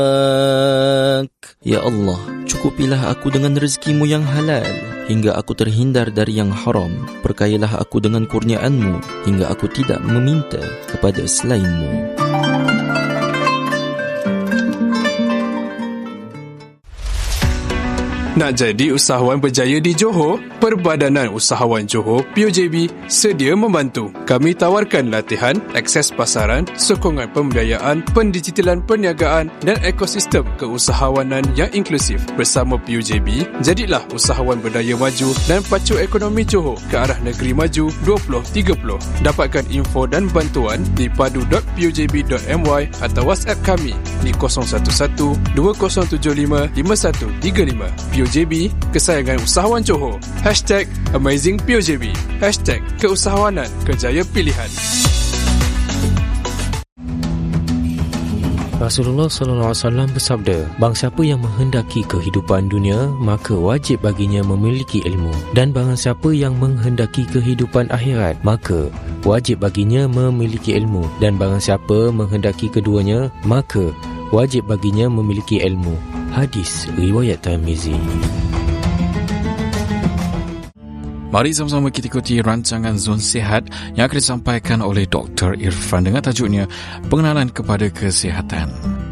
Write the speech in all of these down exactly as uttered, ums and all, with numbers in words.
Ya Allah, cukupilah aku dengan rezeki-Mu yang halal hingga aku terhindar dari yang haram. Perkayalah aku dengan kurniaan-Mu hingga aku tidak meminta kepada selain-Mu. Nak jadi usahawan berjaya di Johor? Perbadanan Usahawan Johor P U J B sedia membantu. Kami tawarkan latihan, akses pasaran, sokongan pembiayaan, pendigitalan perniagaan dan ekosistem keusahawanan yang inklusif. Bersama P U J B, jadilah usahawan berdaya maju dan pacu ekonomi Johor ke arah negeri maju dua ribu tiga puluh. Dapatkan info dan bantuan di padu dot p u j b dot m y atau WhatsApp kami di kosong satu satu dua kosong tujuh lima lima satu tiga lima. P U J B, kesayangan usahawan Johor. Hashtag Amazing P U J B. Hashtag keusahawanan kejaya pilihan. Rasulullah sallallahu alaihi wasallam bersabda, barang siapa yang menghendaki kehidupan dunia, maka wajib baginya memiliki ilmu. Dan barang siapa yang menghendaki kehidupan akhirat, maka wajib baginya memiliki ilmu. Dan barang siapa menghendaki keduanya, maka wajib baginya memiliki ilmu. Hadis riwayat Tirmizi. Mari sama-sama kita ikuti rancangan Zon Sihat yang akan disampaikan oleh Doktor Irfan dengan tajuknya Pengenalan kepada Kesihatan.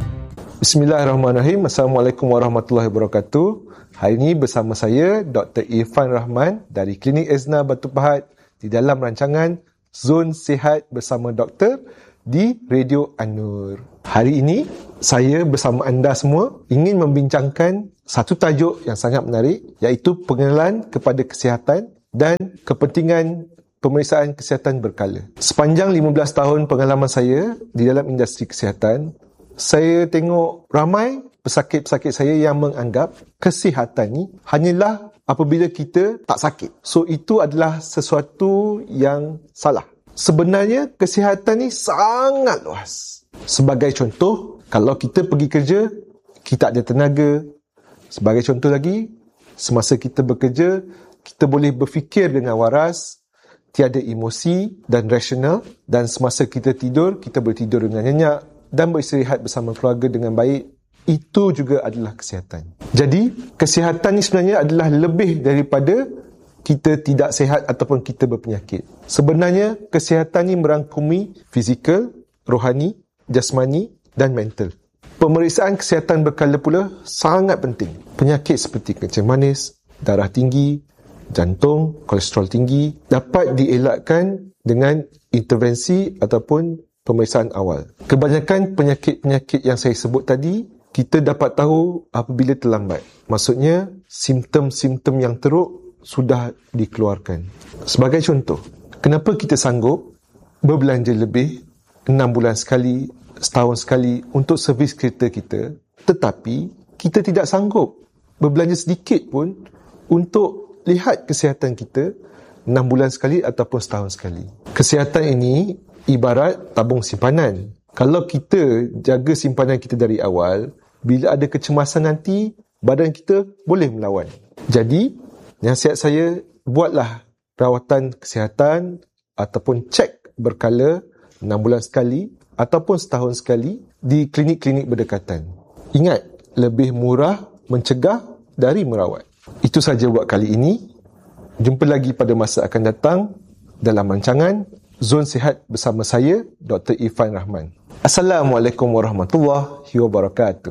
Bismillahirrahmanirrahim. Assalamualaikum warahmatullahi wabarakatuh. Hari ini bersama saya Doktor Irfan Rahman dari Klinik Ezna Batu Pahat di dalam rancangan Zon Sihat bersama Doktor di Radio An-Nur. Hari ini saya bersama anda semua ingin membincangkan satu tajuk yang sangat menarik, iaitu pengenalan kepada kesihatan dan kepentingan pemeriksaan kesihatan berkala. Sepanjang lima belas tahun pengalaman saya di dalam industri kesihatan, saya tengok ramai pesakit-pesakit saya yang menganggap kesihatan ni hanyalah apabila kita tak sakit. So itu adalah sesuatu yang salah. Sebenarnya kesihatan ni sangat luas. Sebagai contoh, kalau kita pergi kerja, kita ada tenaga. Sebagai contoh lagi, semasa kita bekerja, kita boleh berfikir dengan waras, tiada emosi dan rasional, dan semasa kita tidur, kita boleh tidur dengan nyenyak dan beristirahat bersama keluarga dengan baik. Itu juga adalah kesihatan. Jadi, kesihatan ni sebenarnya adalah lebih daripada kita tidak sihat ataupun kita berpenyakit. Sebenarnya, kesihatan ni merangkumi fizikal, rohani, jasmani dan mental. Pemeriksaan kesihatan berkala pula sangat penting. Penyakit seperti kencing manis, darah tinggi, jantung, kolesterol tinggi dapat dielakkan dengan intervensi ataupun pemeriksaan awal. Kebanyakan penyakit-penyakit yang saya sebut tadi, kita dapat tahu apabila terlambat. Maksudnya, simptom-simptom yang teruk sudah dikeluarkan. Sebagai contoh, kenapa kita sanggup berbelanja lebih enam bulan sekali, setahun sekali untuk servis kereta kita, tetapi kita tidak sanggup berbelanja sedikit pun untuk lihat kesihatan kita enam bulan sekali ataupun setahun sekali. Kesihatan ini ibarat tabung simpanan. Kalau kita jaga simpanan kita dari awal, bila ada kecemasan nanti, badan kita boleh melawan. Jadi, nasihat saya, buatlah rawatan kesihatan ataupun cek berkala enam bulan sekali ataupun setahun sekali di klinik-klinik berdekatan. Ingat, lebih murah mencegah dari merawat. Itu saja buat kali ini. Jumpa lagi pada masa akan datang dalam rancangan Zon Sihat bersama saya, Doktor Irfan Rahman. Assalamualaikum warahmatullahi wabarakatuh.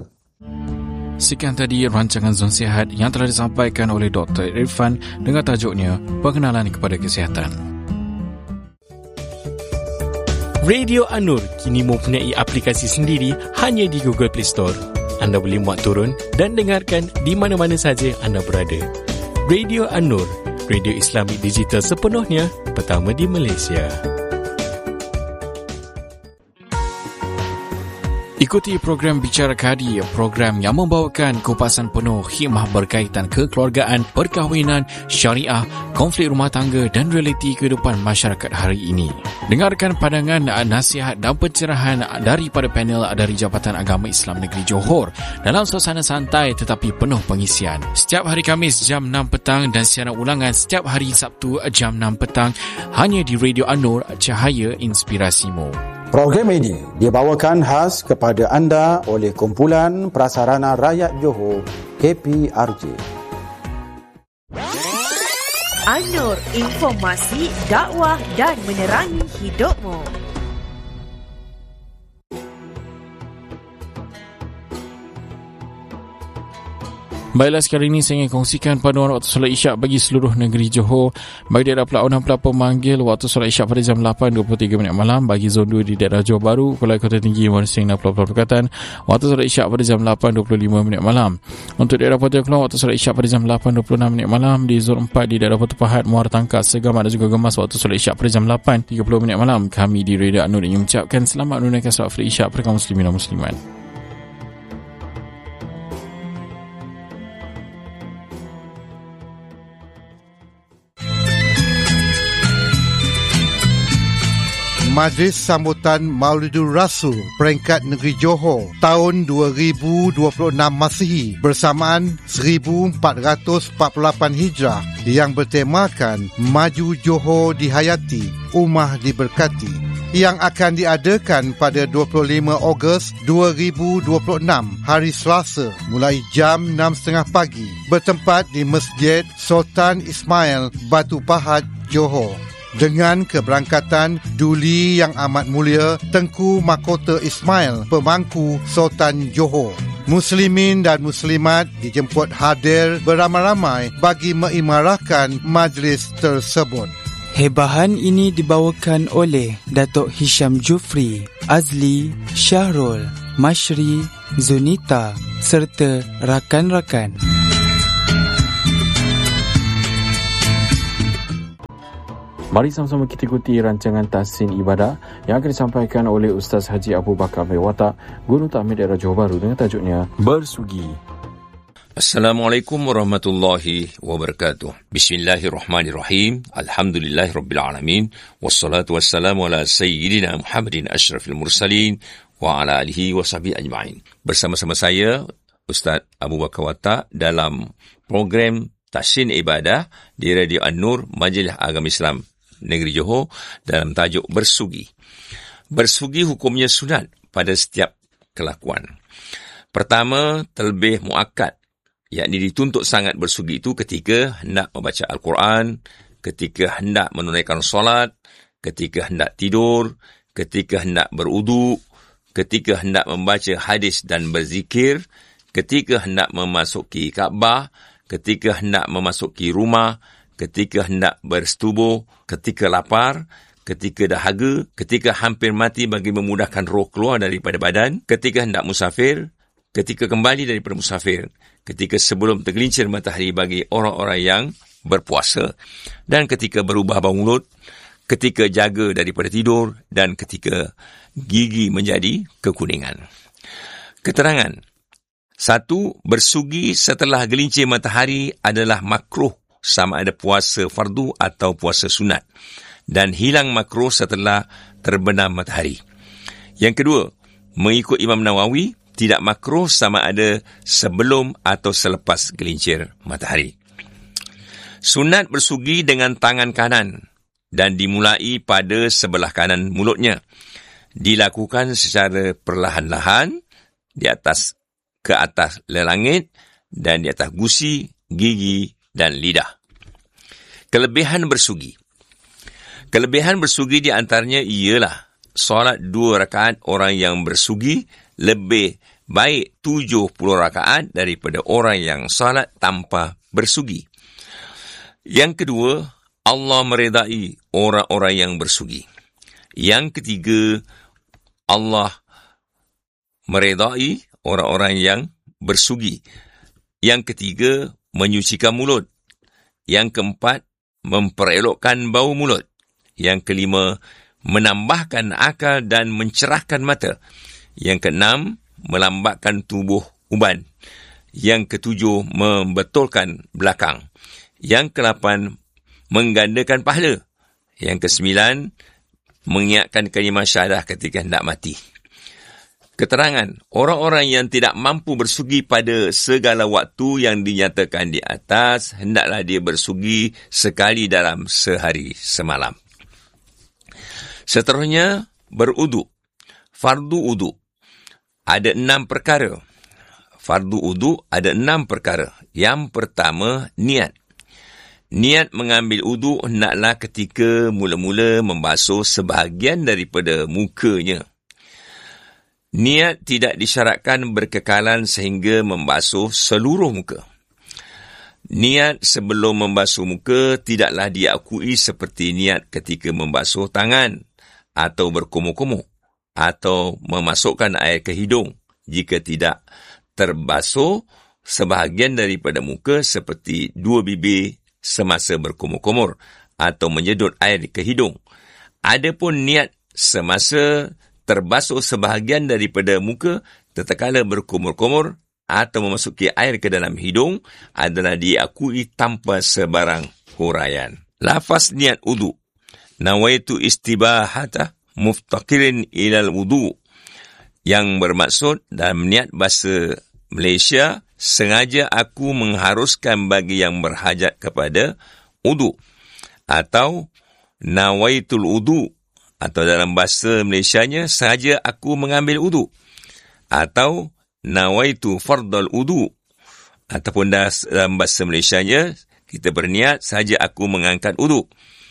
Sekian tadi rancangan Zon Sihat yang telah disampaikan oleh Doktor Irfan dengan tajuknya Pengenalan kepada Kesihatan. Radio An-Nur kini mempunyai aplikasi sendiri hanya di Google Play Store. Anda boleh muat turun dan dengarkan di mana-mana saja anda berada. Radio An-Nur, radio Islamik digital sepenuhnya, pertama di Malaysia. Ikuti program Bicara Kadi, program yang membawakan kupasan penuh hikmah berkaitan kekeluargaan, perkahwinan, syariah, konflik rumah tangga dan realiti kehidupan masyarakat hari ini. Dengarkan pandangan, nasihat dan pencerahan daripada panel dari Jabatan Agama Islam Negeri Johor dalam suasana santai tetapi penuh pengisian. Setiap hari Khamis jam enam petang dan siaran ulangan setiap hari Sabtu jam enam petang hanya di Radio An-Nur, Cahaya Inspirasimu. Program ini dibawakan khas kepada anda oleh Kumpulan Prasarana Rakyat Johor, K P R J. An-Nur, informasi, dakwah dan menerangi hidupmu. Baiklah, sekarang ini saya ingin kongsikan panduan waktu solat isyak bagi seluruh negeri Johor. Bagi daerah pelaunan pelapor manggil, waktu solat isyak pada jam lapan dua puluh tiga minit malam. Bagi zon dua di daerah Johor Bahru, Kuala Kota Tinggi, Muarsing dan Pulau-Pulau Perkatan, waktu solat isyak pada jam lapan dua puluh lima minit malam. Untuk daerah Pulau Kelong, waktu solat isyak pada jam lapan dua puluh enam minit malam. Di zon empat di daerah Pulau Pahat, Muar Tangkas, Segamat dan juga Gemas, waktu solat isyak pada jam lapan tiga puluh minit malam. Kami di Radio An-Nur ingin mengucapkan selamat menunaikan solat isyak pada kaum muslimin dan muslimat. Majlis Sambutan Maulidul Rasul Peringkat Negeri Johor tahun dua ribu dua puluh enam Masihi bersamaan seribu empat ratus empat puluh lapan Hijrah yang bertemakan Maju Johor Dihayati, Ummah Diberkati, yang akan diadakan pada dua puluh lima Ogos dua ribu dua puluh enam hari Selasa mulai jam enam tiga puluh pagi bertempat di Masjid Sultan Ismail, Batu Pahat, Johor. Dengan keberangkatan Duli Yang Amat Mulia Tengku Mahkota Ismail, Pemangku Sultan Johor. Muslimin dan muslimat dijemput hadir beramai-ramai bagi mengimarahkan majlis tersebut. Hebahan ini dibawakan oleh Datuk Hisham Jufri, Azli, Syahrul, Mashri, Zunita serta rakan-rakan. Mari sama-sama kita ikuti rancangan Tahsin Ibadah yang akan disampaikan oleh Ustaz Haji Abu Bakar Abdul Watak, Guru Takmir Daerah Johor Bahru, dengan tajuknya Bersugi. Assalamualaikum warahmatullahi wabarakatuh. Bismillahirrahmanirrahim. Alhamdulillahirrabbilalamin. Wassalatu wassalamu ala sayyidina Muhammadin asyrafil mursalin wa ala alihi wa sahbihi ajma'in. Bersama-sama saya, Ustaz Abu Bakar Watak, dalam program Tahsin Ibadah di Radio An-Nur, Majlis Agama Islam Negeri Johor, dalam tajuk Bersugi. Bersugi hukumnya sunat pada setiap kelakuan. Pertama, terlebih muakkad, yakni dituntut sangat bersugi itu ketika hendak membaca Al-Quran, ketika hendak menunaikan solat, ketika hendak tidur, ketika hendak berudu, ketika hendak membaca hadis dan berzikir, ketika hendak memasuki Kaabah, ketika hendak memasuki rumah, ketika hendak bersetubuh, ketika lapar, ketika dahaga, ketika hampir mati bagi memudahkan roh keluar daripada badan, ketika hendak musafir, ketika kembali daripada musafir, ketika sebelum tergelincir matahari bagi orang-orang yang berpuasa, dan ketika berubah bau mulut, ketika jaga daripada tidur, dan ketika gigi menjadi kekuningan. Keterangan. Satu, bersugi setelah gelincir matahari adalah makruh sama ada puasa fardu atau puasa sunat, dan hilang makruh setelah terbenam matahari. Yang kedua, mengikut Imam Nawawi, tidak makruh sama ada sebelum atau selepas gelincir matahari. Sunat bersugi dengan tangan kanan dan dimulai pada sebelah kanan mulutnya. Dilakukan secara perlahan-lahan di atas ke atas lelangit dan di atas gusi, gigi dan lidah. Kelebihan bersugi. Kelebihan bersugi di antaranya ialah solat dua rakaat orang yang bersugi lebih baik tujuh puluh rakaat daripada orang yang solat tanpa bersugi. Yang kedua, Allah meredai orang-orang yang bersugi. Yang ketiga, Allah meredai orang-orang yang bersugi. Yang ketiga, menyucikan mulut. Yang keempat, memperelokkan bau mulut. Yang kelima, menambahkan akal dan mencerahkan mata. Yang keenam, melambatkan tubuh uban. Yang ketujuh, membetulkan belakang. Yang kelapan, menggandakan pahala. Yang kesembilan, mengingatkan kalimah syahadah ketika hendak mati. Keterangan, orang-orang yang tidak mampu bersugi pada segala waktu yang dinyatakan di atas, hendaklah dia bersugi sekali dalam sehari semalam. Seterusnya, berudu. fardu wudu. Ada enam perkara. Fardu wudu ada enam perkara. Yang pertama, niat. Niat mengambil wudu hendaklah ketika mula-mula membasuh sebahagian daripada mukanya. Niat tidak disyaratkan berkekalan sehingga membasuh seluruh muka. Niat sebelum membasuh muka tidaklah diakui seperti niat ketika membasuh tangan atau berkumur-kumur atau memasukkan air ke hidung jika tidak terbasuh sebahagian daripada muka seperti dua bibir semasa berkumur-kumur atau menyedut air ke hidung. Adapun niat semasa terbasuh sebahagian daripada muka tatkala berkumur-kumur atau memasuki air ke dalam hidung adalah diakui tanpa sebarang huraian. Lafaz niat wudu. Nawaitu istibahata muftaqirin ilal wudu. Yang bermaksud dalam niat bahasa Malaysia, sengaja aku mengharuskan bagi yang berhajat kepada wudu. Atau nawaitul wudu. Atau dalam bahasa Malaysianya, sengaja aku mengambil wudu. Atau nawaitu fardal wudu. Ataupun dalam bahasa Malaysianya, kita berniat sahaja aku mengangkat wudu.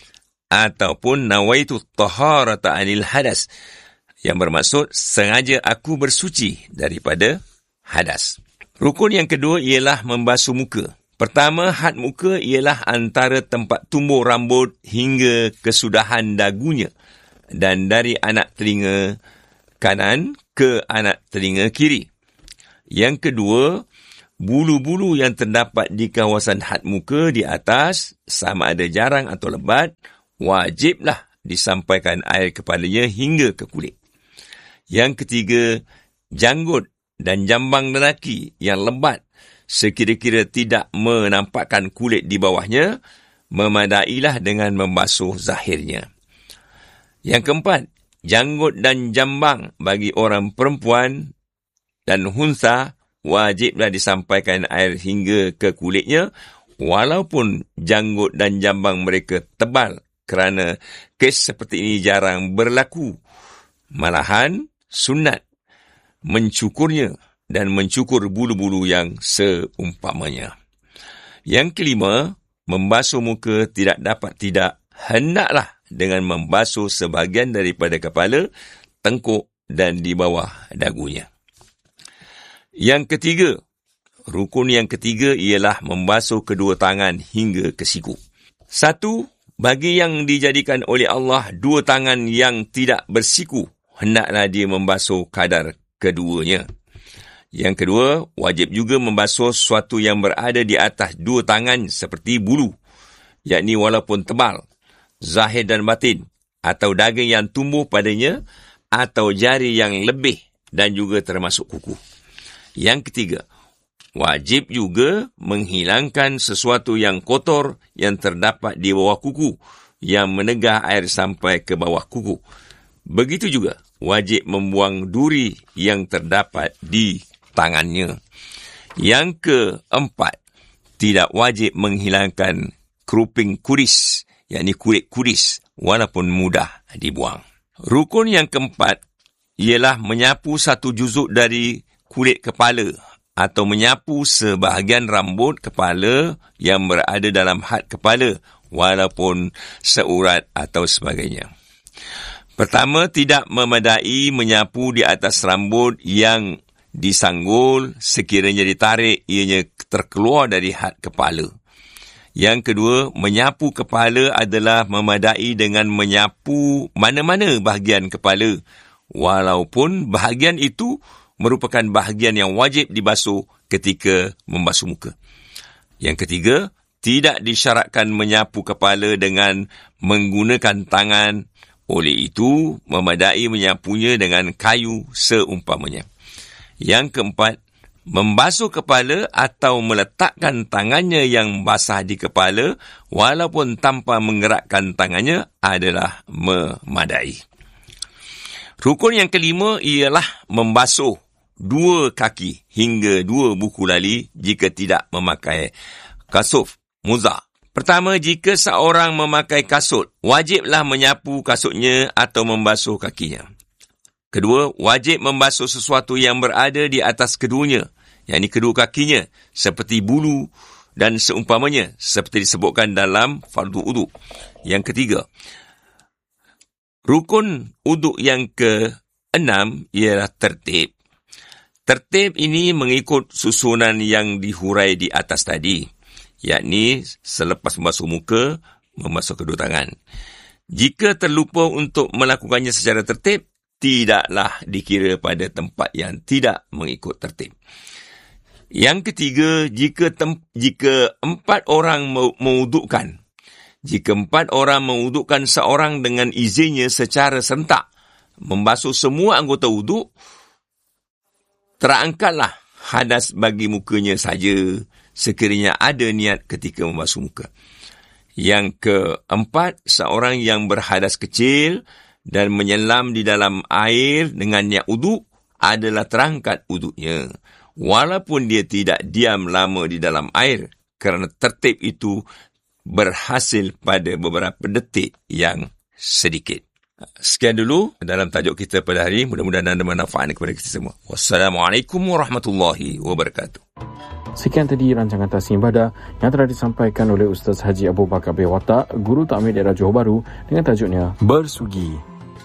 Ataupun nawaitu taharata anil hadas. Yang bermaksud, sengaja aku bersuci daripada hadas. Rukun yang kedua ialah membasuh muka. Pertama, had muka ialah antara tempat tumbuh rambut hingga kesudahan dagunya. Dan dari anak telinga kanan ke anak telinga kiri. Yang kedua, bulu-bulu yang terdapat di kawasan had muka di atas, sama ada jarang atau lebat, wajiblah disampaikan air kepalanya hingga ke kulit. Yang ketiga, janggut dan jambang lelaki yang lebat, sekira-kira tidak menampakkan kulit di bawahnya, memadailah dengan membasuh zahirnya. Yang keempat, janggut dan jambang bagi orang perempuan dan hunsa wajiblah disampaikan air hingga ke kulitnya, walaupun janggut dan jambang mereka tebal, kerana kes seperti ini jarang berlaku. Malahan, sunat mencukurnya dan mencukur bulu-bulu yang seumpamanya. Yang kelima, membasuh muka tidak dapat tidak, hendaklah dengan membasuh sebahagian daripada kepala, tengkuk dan di bawah dagunya. Yang ketiga, rukun yang ketiga ialah membasuh kedua tangan hingga ke siku. Satu, bagi yang dijadikan oleh Allah dua tangan yang tidak bersiku, hendaklah dia membasuh kadar keduanya. Yang kedua, wajib juga membasuh sesuatu yang berada di atas dua tangan seperti bulu, yakni walaupun tebal, zahir dan batin, atau daging yang tumbuh padanya, atau jari yang lebih dan juga termasuk kuku. Yang ketiga, wajib juga menghilangkan sesuatu yang kotor yang terdapat di bawah kuku, yang menegah air sampai ke bawah kuku. Begitu juga, wajib membuang duri yang terdapat di tangannya. Yang keempat, tidak wajib menghilangkan keruping kuris, yakni kulit kuris, walaupun mudah dibuang. Rukun yang keempat ialah menyapu satu juzuk dari kulit kepala atau menyapu sebahagian rambut kepala yang berada dalam had kepala, walaupun seurat atau sebagainya. Pertama, tidak memadai menyapu di atas rambut yang disanggul, sekiranya ditarik ianya terkeluar dari had kepala. Yang kedua, menyapu kepala adalah memadai dengan menyapu mana-mana bahagian kepala, walaupun bahagian itu merupakan bahagian yang wajib dibasuh ketika membasuh muka. Yang ketiga, tidak disyaratkan menyapu kepala dengan menggunakan tangan, oleh itu memadai menyapunya dengan kayu seumpamanya. Yang keempat, membasuh kepala atau meletakkan tangannya yang basah di kepala walaupun tanpa menggerakkan tangannya adalah memadai. Rukun yang kelima ialah membasuh dua kaki hingga dua buku lali jika tidak memakai kasut, muzah. Pertama, jika seorang memakai kasut, wajiblah menyapu kasutnya atau membasuh kakinya. Kedua, wajib membasuh sesuatu yang berada di atas keduanya, yakni kedua kakinya, seperti bulu dan seumpamanya, seperti disebutkan dalam fardu uduk. Yang ketiga, rukun uduk yang keenam ialah tertib. Tertib ini mengikut susunan yang dihurai di atas tadi, yakni selepas membasuh muka, membasuh kedua tangan. Jika terlupa untuk melakukannya secara tertib, tidaklah dikira pada tempat yang tidak mengikut tertib. Yang ketiga, jika tem- jika empat orang mewudukkan, jika empat orang mewudukkan seorang dengan izinnya secara serentak, membasuh semua anggota wuduk, terangkatlah hadas bagi mukanya saja sekiranya ada niat ketika membasuh muka. Yang keempat, seorang yang berhadas kecil dan menyelam di dalam air dengan niat wuduk adalah terangkat wuduknya, walaupun dia tidak diam lama di dalam air, kerana tertib itu berhasil pada beberapa detik yang sedikit. Sekian dulu dalam tajuk kita pada hari. Mudah-mudahan anda manfaat kepada kita semua. Wassalamualaikum warahmatullahi wabarakatuh. Sekian tadi rancangan Tasnim Ibadah yang telah disampaikan oleh Ustaz Haji Abu Bakar bin Watak, Guru Takmir Daerah Johor Bahru, dengan tajuknya Bersugi.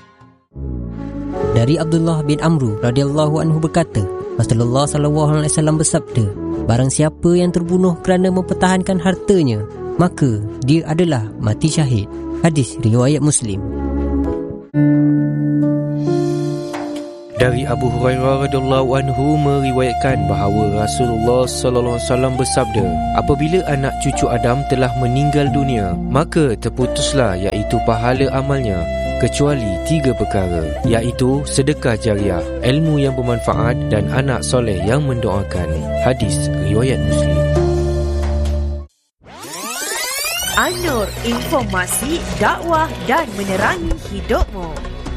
Dari Abdullah bin Amru radhiyallahu anhu berkata, Rasulullah sallallahu alaihi wasallam bersabda, barang siapa yang terbunuh kerana mempertahankan hartanya, maka dia adalah mati syahid. Hadis riwayat Muslim. Dari Abu Hurairah radhiyallahu anhu meriwayatkan bahawa Rasulullah sallallahu alaihi wasallam bersabda, apabila anak cucu Adam telah meninggal dunia, maka terputuslah iaitu pahala amalnya, kecuali tiga perkara, iaitu sedekah jariah, ilmu yang bermanfaat dan anak soleh yang mendoakan. Hadis riwayat Muslim. An-Nur, informasi, dakwah dan menerangi hidupmu.